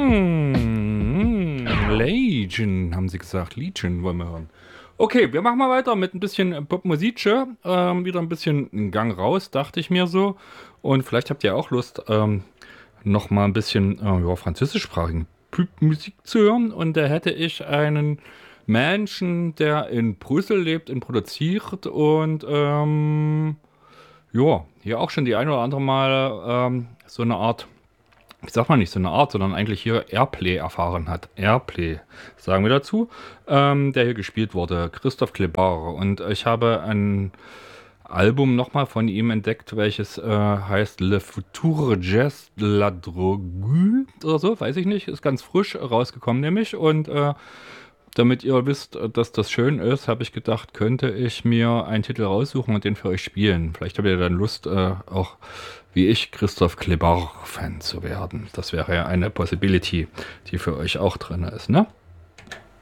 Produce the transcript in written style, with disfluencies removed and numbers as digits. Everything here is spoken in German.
Legion, haben sie gesagt. Legion wollen wir hören. Okay, wir machen mal weiter mit ein bisschen Popmusik. Wieder ein bisschen einen Gang raus, dachte ich mir so. Und vielleicht habt ihr auch Lust, noch mal ein bisschen französischsprachigen Musik zu hören. Und da hätte ich einen Menschen, der in Brüssel lebt und produziert und ja, hier auch schon die ein oder andere Mal so eine Art, ich sag mal nicht so eine Art, sondern eigentlich hier Airplay erfahren hat. Airplay, sagen wir dazu, der hier gespielt wurde, Christophe Clébar. Und ich habe ein Album nochmal von ihm entdeckt, welches heißt Le Futur Jazz de la Drogue oder so, weiß ich nicht, ist ganz frisch rausgekommen nämlich. Und damit ihr wisst, dass das schön ist, habe ich gedacht, könnte ich mir einen Titel raussuchen und den für euch spielen. Vielleicht habt ihr dann Lust, auch wie ich, Christophe Clébar-Fan zu werden. Das wäre ja eine Possibility, die für euch auch drin ist, ne?